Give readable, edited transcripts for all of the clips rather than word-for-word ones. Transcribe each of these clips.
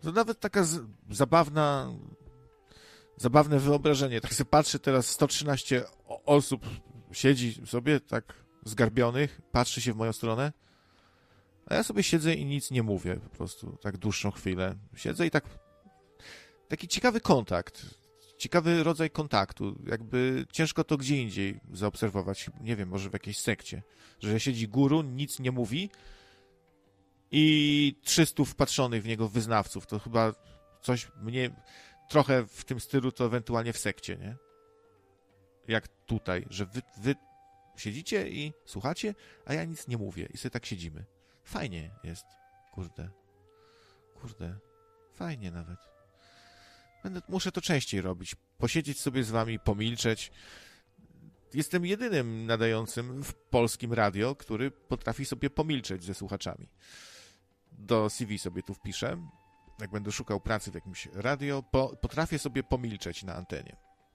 To nawet taka zabawne wyobrażenie. Tak sobie patrzę teraz, 113 osób siedzi sobie tak zgarbionych, patrzy się w moją stronę, a ja sobie siedzę i nic nie mówię po prostu, tak dłuższą chwilę. Siedzę i taki ciekawy kontakt, ciekawy rodzaj kontaktu, jakby ciężko to gdzie indziej zaobserwować, nie wiem, może w jakiejś sekcie, że siedzi guru, nic nie mówi i 300 wpatrzonych w niego wyznawców, to chyba coś mnie trochę w tym stylu to ewentualnie w sekcie, nie? Jak tutaj, że wy siedzicie i słuchacie, a ja nic nie mówię i sobie tak siedzimy. Fajnie jest, kurde, fajnie nawet. Muszę to częściej robić, posiedzieć sobie z wami, pomilczeć. Jestem jedynym nadającym w polskim radio, który potrafi sobie pomilczeć ze słuchaczami. Do CV sobie tu wpiszę, jak będę szukał pracy w jakimś radio, potrafię sobie pomilczeć na antenie.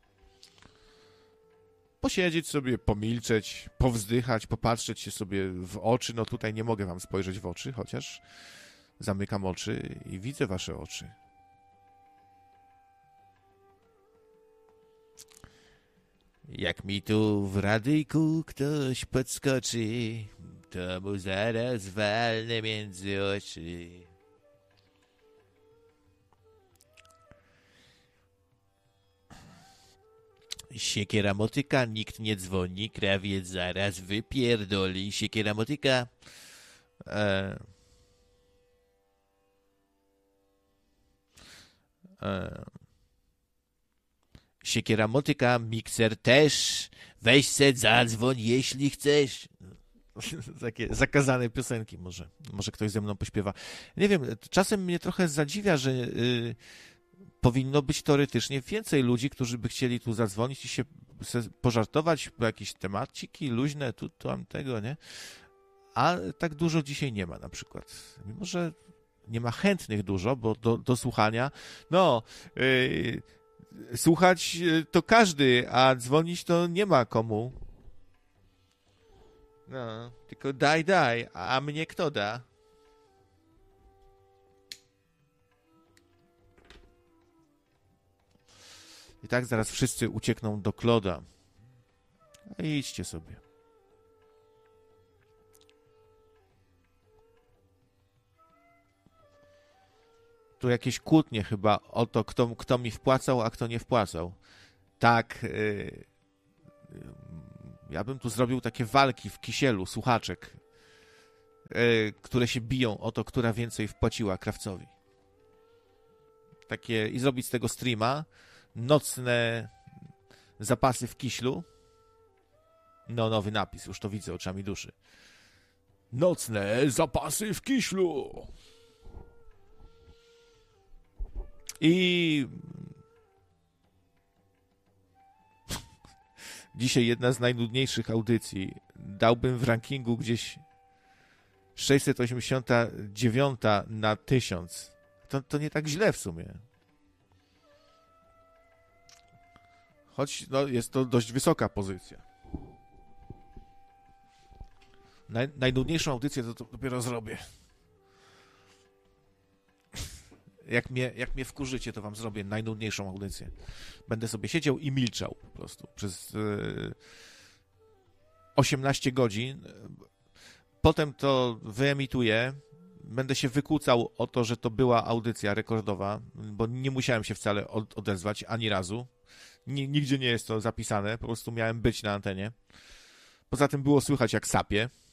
Posiedzieć sobie, pomilczeć, powzdychać, popatrzeć się sobie w oczy. No tutaj nie mogę wam spojrzeć w oczy, chociaż zamykam oczy i widzę wasze oczy. Jak mi tu w radyjku ktoś podskoczy, to mu zaraz walnę między oczy. Siekiera motyka, nikt nie dzwoni, krawiec zaraz wypierdoli. Siekiera motyka. Siekiera motyka, mikser też. Weź se zadzwoń, jeśli chcesz. Takie zakazane piosenki może ktoś ze mną pośpiewa. Nie wiem, czasem mnie trochę zadziwia, że powinno być teoretycznie więcej ludzi, którzy by chcieli tu zadzwonić i się pożartować, bo jakieś temaciki luźne, tu tam tego, nie? A tak dużo dzisiaj nie ma na przykład. Mimo że nie ma chętnych dużo, bo do słuchania, słuchać to każdy, a dzwonić to nie ma komu. No, tylko daj, a mnie kto da? I tak zaraz wszyscy uciekną do Kloda. A idźcie sobie. Tu jakieś kłótnie chyba o to, kto mi wpłacał, a kto nie wpłacał. Tak, ja bym tu zrobił takie walki w kisielu słuchaczek, które się biją o to, która więcej wpłaciła krawcowi. Takie i zrobić z tego streama. Nocne zapasy w kiślu. No, nowy napis, już to widzę oczami duszy. Nocne zapasy w kiślu. I dzisiaj jedna z najnudniejszych audycji. Dałbym w rankingu gdzieś 689 na 1000. To nie tak źle w sumie. Choć jest to dość wysoka pozycja. Najnudniejszą audycję to dopiero zrobię. Jak mnie wkurzycie, to wam zrobię najnudniejszą audycję. Będę sobie siedział i milczał po prostu przez 18 godzin. Potem to wyemituję. Będę się wykłócał o to, że to była audycja rekordowa, bo nie musiałem się wcale odezwać ani razu. Nigdzie nie jest to zapisane, po prostu miałem być na antenie. Poza tym było słychać jak sapię.